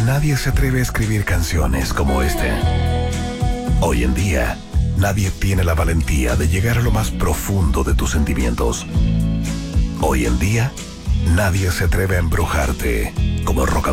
nadie se atreve a escribir canciones como esta. Hoy en día, nadie tiene la valentía de llegar a lo más profundo de tus sentimientos. Hoy en día, nadie se atreve a embrujarte como Rock and